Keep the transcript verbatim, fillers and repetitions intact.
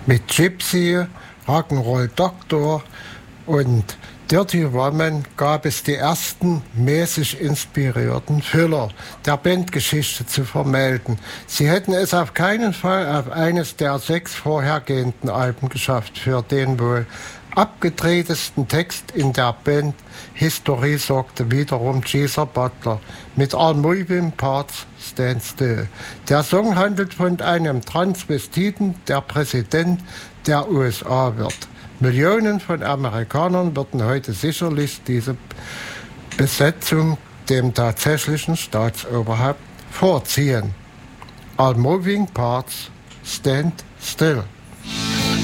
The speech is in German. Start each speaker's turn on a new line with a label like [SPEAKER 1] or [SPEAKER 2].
[SPEAKER 1] mit Gypsy, Rock'n'Roll Doctor und Dirty Woman gab es die ersten mäßig inspirierten Füller der Bandgeschichte zu vermelden. Sie hätten es auf keinen Fall auf eines der sechs vorhergehenden Alben geschafft. Für den wohl abgedrehtesten Text in der Band-Historie sorgte wiederum Geezer Butler mit All Moving Parts Stand Still. Der Song handelt von einem Transvestiten, der Präsident der U S A wird. Millionen von Amerikanern würden heute sicherlich diese Besetzung dem tatsächlichen Staatsoberhaupt vorziehen. All Moving Parts Stand Still.